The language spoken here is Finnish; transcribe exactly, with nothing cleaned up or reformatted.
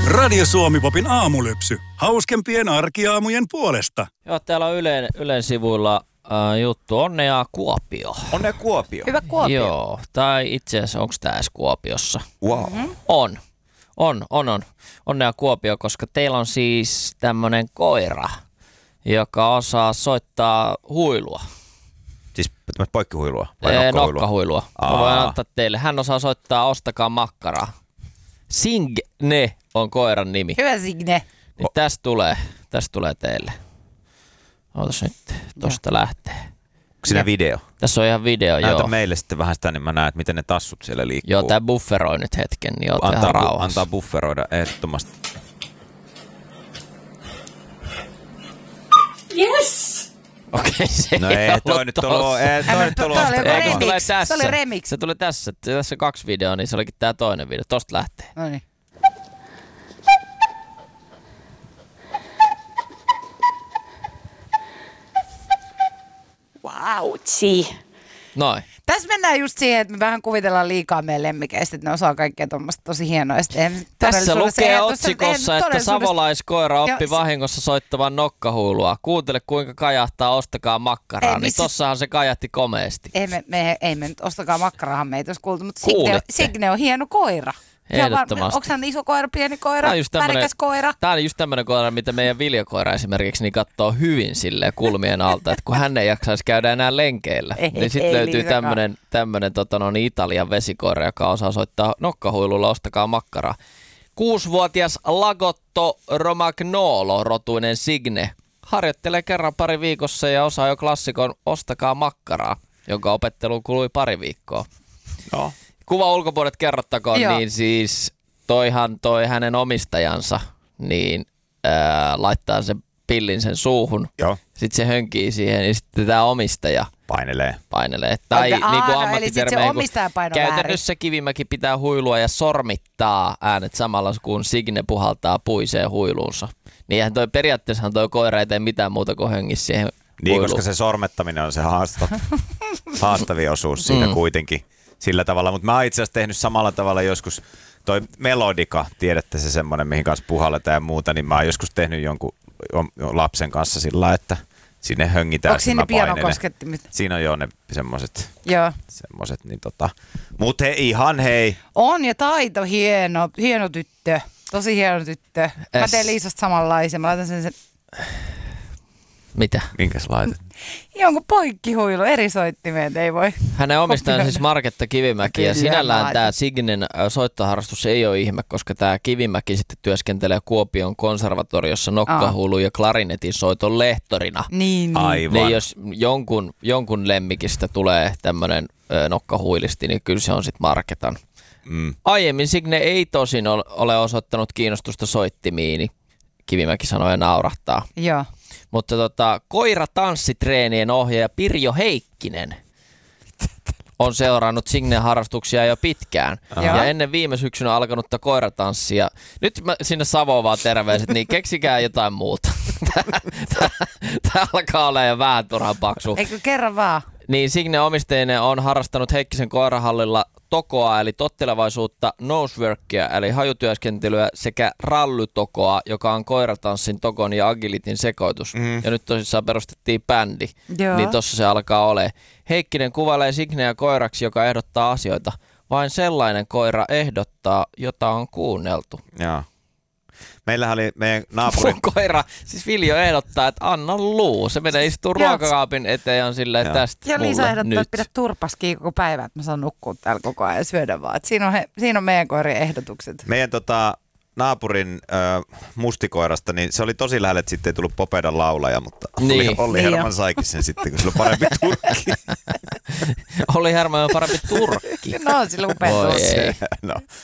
Radio Suomi-popin aamulypsy. Hauskempien arkiaamujen puolesta. Joo, täällä on Ylen, Ylen sivuilla äh, juttu Onnea Kuopio. Onnea Kuopio. Hyvä Kuopio. Joo, tai itse asiassa onko tämä edes Kuopiossa? Wow. Mm-hmm. On. On, on, on. Onnea Kuopio, koska teillä on siis tämmönen koira, joka osaa soittaa huilua. Siis poikkihuilua vai Ee, nokkahuilua? Nokkahuilua. Mä voin antaa teille. Hän osaa soittaa Ostakaa makkaraa. Signe on koiran nimi. Hyvä Signe. Niin tästä tulee, tästä tulee teille. Ootas nyt, tosta ja. lähtee. Onko siinä video? Tässä on ihan video, Näytä joo. meille sitten vähän sitä, niin mä näen, että miten ne tassut siellä liikkuu. Joo, tää bufferoi nyt hetken, niin oot ihan rauhassa. Antaa bufferoida ehdottomasti. Yes! Okei, okay, se No ei, toi nyt tullut, ei, toi nyt tullut. Ei, se tulee tässä. Se oli remix. Se tuli tässä. Tässä on kaksi videoa, niin se olikin tää toinen video. Tosta lähtee. No niin. Vautsi. Noin. Tässä mennään just siihen, että me vähän kuvitellaan liikaa meidän lemmikeistä, että ne osaa kaikkea tuommoista tosi hienoa. Tässä lukee otsikossa, että savolaiskoira oppi Joo, vahingossa soittavan nokkahuilua. Kuuntele kuinka kajahtaa, ostakaa makkaraa. Ei, niin missä... tossahan se kajahti komeasti. Ei me, me, ei me nyt ostakaa makkarahan meitä olisi kuultu, mutta Signe, Kuulitte. Signe on hieno koira. Ehdottomasti. Onko hän iso koira, pieni koira, Tää värikäs koira? Tää on just tämmönen koira, mitä meidän Viljakoira esimerkiksi niin katsoo hyvin silleen kulmien alta, että kun hän ei jaksaisi käydä enää lenkeillä, Ei, niin sitten ei, löytyy Liisakaan. tämmönen, tämmönen tota, no, niin Italian vesikoira, joka osaa soittaa nokkahuilulla, ostakaa makkaraa. Kuusivuotias Lagotto Romagnolo-rotuinen Signe harjoittelee kerran pari viikossa ja osaa jo klassikon ostakaa makkaraa, jonka opetteluun kului pari viikkoa. No. Kuva ulkopuolet kerrottakoon, Joo. niin siis toihan toi hänen omistajansa, niin ää, laittaa sen pillin sen suuhun. Joo. Sitten se hönkii siihen, ja sitten tämä omistaja Painelee. painelee. Tai Aa, niin kuin no, eli sit ammattitermejä, se kun omistaja painoi käytännössä Kivimäki pitää huilua ja sormittaa äänet samalla, kun Signe puhaltaa puiseen huiluunsa. Niinhän toi periaatteessahan toi koira ei tee mitään muuta kuin höngisi siihen Niin, huiluun. koska se sormettaminen on se haasta, haastavin osuus siinä Mm. kuitenkin sillä tavalla. Mutta mä oon itse asiassa tehnyt samalla tavalla joskus, toi melodika, tiedätte se semmoinen, mihin kanssa puhalletaan ja muuta, niin mä oon joskus tehnyt jonkun lapsen kanssa sillä lailla, että sinne höngitään. Onko siinä pianokoskettimet? Siinä on jo ne semmoiset, Joo. semmoset, niin tota. Mut he, ihan hei. On ja taito, hieno, hieno tyttö. Tosi hieno tyttö. Mä Es. teen Liisasta samanlaisen. Mä laitan sen, sen Mitä? Minkäs laitet? jonkun poikkihuilu, eri soittimet, ei voi. Hänen omistajansa siis kopioida. Marketta Kivimäki ja Kyllä, sinällään mä tämä Signen äh, soittoharrastus ei ole ihme, koska tämä Kivimäki sitten työskentelee Kuopion konservatoriossa nokkahuilun ja klarinetin soiton lehtorina. Niin, niin. Aivan. Niin jos jonkun, jonkun lemmikistä tulee tämmöinen nokkahuilisti, niin kyllä se on sitten Marketan. Mm. Aiemmin Signe ei tosin ol- ole osoittanut kiinnostusta soittimiin, niin Kivimäki sanoi ja naurahtaa. Joo. Mutta tota, koiratanssitreenien ohjaaja Pirjo Heikkinen on seurannut Signen harrastuksia jo pitkään. Joo. Ja ennen viime syksynä alkanutta koiratanssia. Nyt mä sinne Savoon vaan terveiset, niin keksikää jotain muuta. Tämä alkaa olla jo vähän turhan paksu. Eikö kerran vaan? Niin Signe omistajinen on harrastanut Heikkisen koirahallilla tokoa eli tottelevaisuutta, noseworkia eli hajutyöskentelyä sekä rallytokoa, joka on koiratanssin, tokon ja agilitin sekoitus. Mm. Ja nyt tosissaan perustettiin bändi, Joo. niin tossa se alkaa olemaan. Heikkinen kuvailee Signeä koiraksi, joka ehdottaa asioita. Vain sellainen koira ehdottaa, jota on kuunneltu. Joo. Meillähän oli meidän naapurin... Mun koira, siis Viljo ehdottaa, että anna luu. Se menee istuu Joo. ruokakaapin eteen ja on silleen Joo. tästä Ja Liisa mulle ehdottaa, nyt. että pidä turpaskiin koko päivä, että mä saan nukkua täällä koko ajan ja syödä vaan. Et siinä, on he, siinä on meidän koirien ehdotukset. Meidän tota, naapurin ö, mustikoirasta, niin se oli tosi lähellä, että sitten ei tullut Popedan laulaja, mutta Niin. Olli, Olli Niin Herman jo. saikin sen sitten, kun sillä on parempi turkki. Oli Herma on parempi turkki. No, sillä upea Voi tuossa. ei. no,